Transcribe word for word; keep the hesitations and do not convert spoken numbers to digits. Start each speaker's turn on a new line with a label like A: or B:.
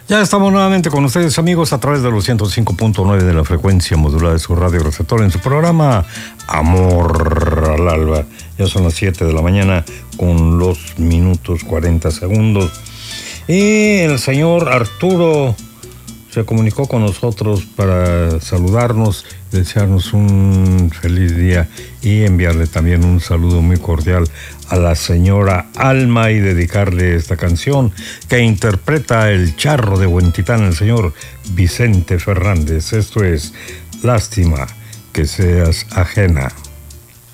A: Ya estamos nuevamente con ustedes, amigos, a través de los ciento cinco punto nueve de la frecuencia modulada de su radio receptor en su programa Amor al Alba. Ya son las siete de la mañana con los minutos cuarenta segundos. Y el señor Arturo se comunicó con nosotros para saludarnos, desearnos un feliz día y enviarle también un saludo muy cordial a la señora Alma y dedicarle esta canción que interpreta el charro de Huentitán, el señor Vicente Fernández. Esto es Lástima que seas ajena.